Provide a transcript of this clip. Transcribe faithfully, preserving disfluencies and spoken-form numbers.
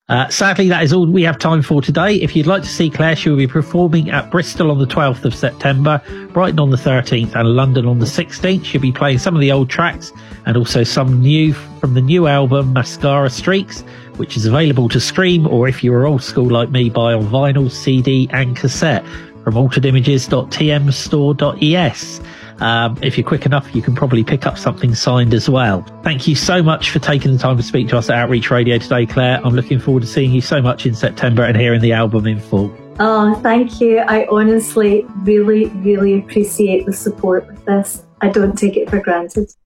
Uh, sadly, that is all we have time for today. If you'd like to see Claire, she will be performing at Bristol on the twelfth of September, Brighton on the thirteenth and London on the sixteenth. She'll be playing some of the old tracks and also some new from the new album Mascara Streaks, which is available to stream, or if you're old school like me, buy on vinyl, C D and cassette from altered images dot t m store dot e s. Um, if you're quick enough, you can probably pick up something signed as well. Thank you so much for taking the time to speak to us at Outreach Radio today, Claire. I'm looking forward to seeing you so much in September and hearing the album in full. Oh, thank you. I honestly really, really appreciate the support with this. I don't take it for granted.